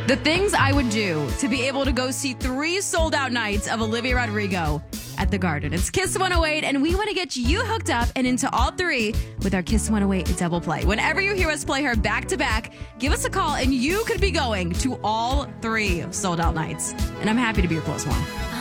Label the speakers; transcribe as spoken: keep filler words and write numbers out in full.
Speaker 1: The things I would do to be able to go see three sold-out nights of Olivia Rodrigo at the Garden. It's Kiss one oh eight, and we want to get you hooked up and into all three with our Kiss one oh eight double play. Whenever you hear us play her back-to-back, give us a call, and you could be going to all three sold-out nights. And I'm happy to be your close one.